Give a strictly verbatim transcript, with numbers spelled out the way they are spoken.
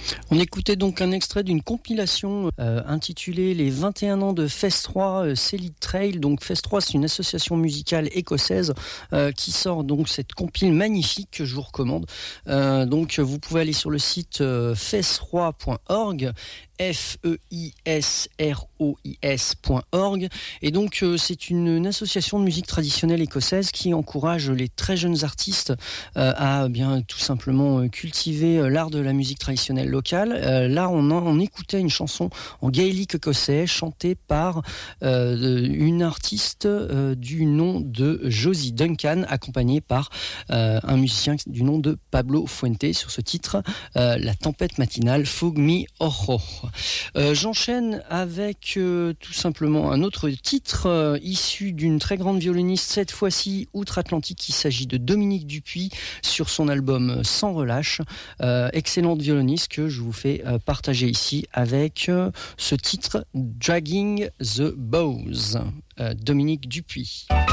On écoutait donc un extrait d'une compilation euh, intitulée Les vingt et un ans de Phase trois euh, Céline Trail. Donc Phase trois, c'est une association musicale écossaise euh, qui sort donc cette compile magnifique que je vous recommande. Euh, donc vous pouvez aller sur le site euh, phase trois point org. F E I S R O I S point org. Et donc, euh, c'est une, une association de musique traditionnelle écossaise qui encourage les très jeunes artistes euh, à bien tout simplement euh, cultiver euh, l'art de la musique traditionnelle locale. Euh, là, on, en, on écoutait une chanson en gaélique écossais chantée par euh, une artiste euh, du nom de Josie Duncan, accompagnée par euh, un musicien du nom de Pablo Fuente sur ce titre, euh, La tempête matinale, Fog Mi Ojo. Euh, j'enchaîne avec euh, tout simplement un autre titre euh, issu d'une très grande violoniste, cette fois-ci outre-Atlantique. Il s'agit de Dominique Dupuis sur son album Sans relâche. Euh, excellente violoniste que je vous fais euh, partager ici avec euh, ce titre Dragging the Bows. Euh, Dominique Dupuis.